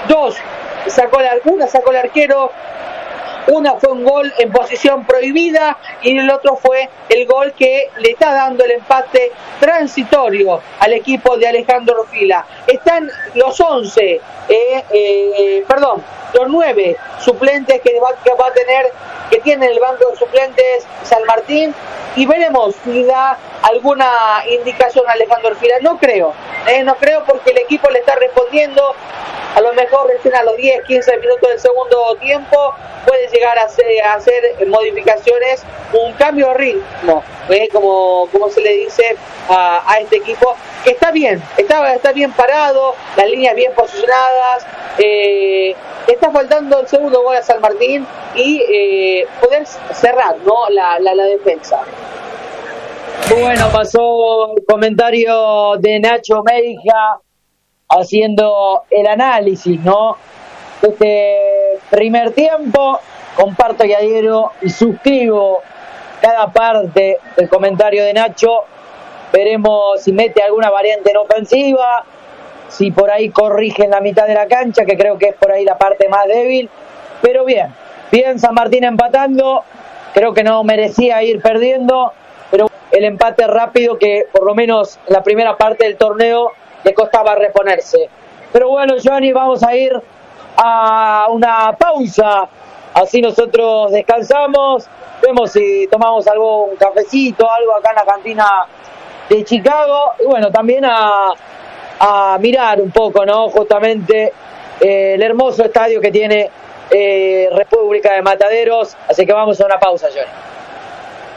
Dos, una sacó el arquero, una fue un gol en posición prohibida y el otro fue el gol que le está dando el empate transitorio al equipo de Alejandro Orfila. Están los 11, los 9 suplentes que va a tener, que tiene el banco de suplentes San Martín, y veremos si da alguna indicación a Alejandro Orfila. No creo porque el equipo le está respondiendo. A lo mejor recién a los 10, 15 minutos del segundo tiempo puede llegar a hacer modificaciones, un cambio de ritmo, como se le dice a este equipo, que está bien parado, las líneas bien posicionadas, está faltando el segundo gol a San Martín y poder cerrar, ¿no?, la defensa. Bueno, pasó el comentario de Nacho Meija haciendo el análisis, ¿no?, este primer tiempo. Comparto y adhiero y suscribo cada parte del comentario de Nacho. Veremos si mete alguna variante en ofensiva, si por ahí corrige en la mitad de la cancha, que creo que es por ahí la parte más débil. Pero bien San Martín empatando. Creo que no merecía ir perdiendo, pero el empate rápido que por lo menos en la primera parte del torneo le costaba reponerse. Pero bueno, Johnny, vamos a ir a una pausa, así nosotros descansamos, vemos si tomamos algún cafecito, algo acá en la cantina de Chicago, y bueno, también a mirar un poco, ¿no?, justamente el hermoso estadio que tiene República de Mataderos. Así que vamos a una pausa, Johnny.